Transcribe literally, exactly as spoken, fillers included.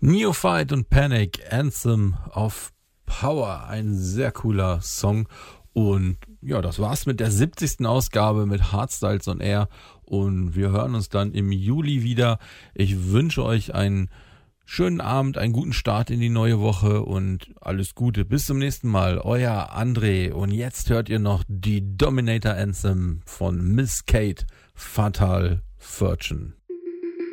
Neophyte und Panic, Anthem of Power, ein sehr cooler Song. Und ja, das war's mit der siebzigsten Ausgabe mit Hardstyles on Air und wir hören uns dann im Juli wieder. Ich wünsche euch einen schönen Abend, einen guten Start in die neue Woche und alles Gute. Bis zum nächsten Mal, euer André. Und jetzt hört ihr noch die Dominator Anthem von Miss Kate, Fatal Fortune.